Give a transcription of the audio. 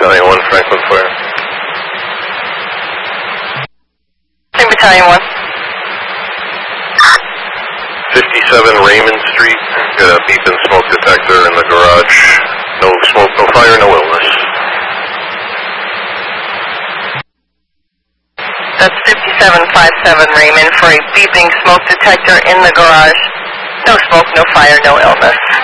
Battalion 1, Franklin Fire. Same Battalion 1. 57 Raymond Street. Got a beeping smoke detector in the garage. No smoke, no fire, no illness. That's 5757 Raymond for a beeping smoke detector in the garage. No smoke, no fire, no illness.